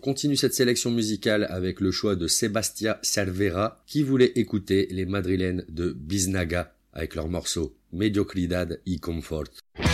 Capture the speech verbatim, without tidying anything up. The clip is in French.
continue cette sélection musicale avec le choix de Sebastia Cervera qui voulait écouter les madrilènes de Biznaga avec leur morceau Mediocridad y Confort.